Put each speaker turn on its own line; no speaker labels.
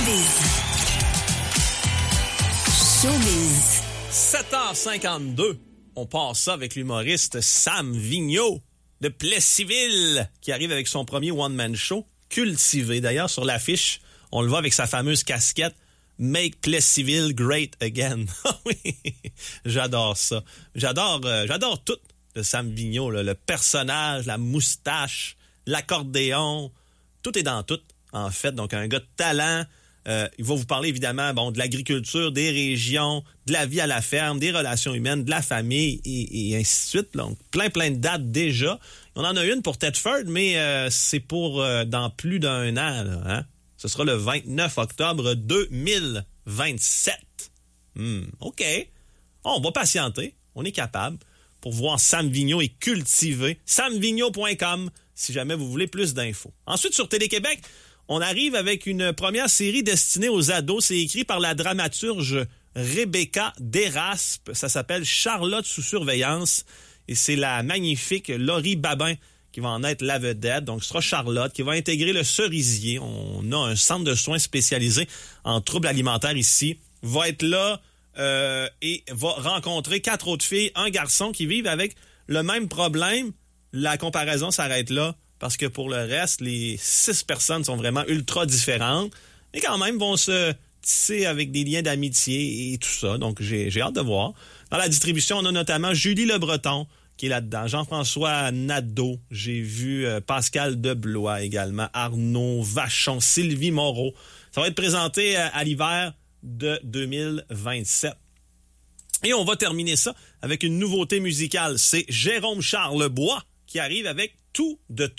Showbiz.
7h52. On passe ça avec l'humoriste Sam Vigneault de Plessisville qui arrive avec son premier one-man show, Cultivé. D'ailleurs, sur l'affiche, on le voit avec sa fameuse casquette Make Plessisville Great Again. Oui, j'adore ça. J'adore tout de Sam Vigneault, là. Le personnage, la moustache, l'accordéon, tout est dans tout, en fait. Donc, un gars de talent. Il va vous parler, évidemment, de l'agriculture, des régions, de la vie à la ferme, des relations humaines, de la famille et ainsi de suite. Donc, plein de dates déjà. On en a une pour Thetford, mais c'est pour dans plus d'un an, là, hein? Ce sera le 29 octobre 2027. OK. On va patienter. On est capable pour voir Sam Vigneault et Cultivé. samvigneault.com si jamais vous voulez plus d'infos. Ensuite, sur Télé-Québec, on arrive avec une première série destinée aux ados. C'est écrit par la dramaturge Rebecca Deraspe. Ça s'appelle Charlotte sous surveillance. Et c'est la magnifique Laurie Babin qui va en être la vedette. Donc, ce sera Charlotte qui va intégrer le Cerisier. On a un centre de soins spécialisé en troubles alimentaires ici. Va être là et va rencontrer 4 autres filles, un garçon qui vivent avec le même problème. La comparaison s'arrête là. Parce que pour le reste, les 6 personnes sont vraiment ultra différentes. Mais quand même, vont se tisser avec des liens d'amitié et tout ça. Donc, j'ai hâte de voir. Dans la distribution, on a notamment Julie Le Breton qui est là-dedans. Jean-François Nadeau. J'ai vu Pascal Deblois également. Arnaud Vachon. Sylvie Moreau. Ça va être présenté à l'hiver de 2027. Et on va terminer ça avec une nouveauté musicale. C'est Jérôme Charlebois qui arrive avec Tout de tout.